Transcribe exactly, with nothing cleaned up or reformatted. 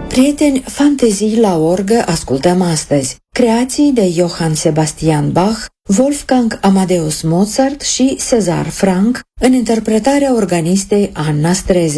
Prieteni, fantezii la orgă ascultăm astăzi. Creații de Johann Sebastian Bach, Wolfgang Amadeus Mozart și César Franck, în interpretarea organistei Anna Streze.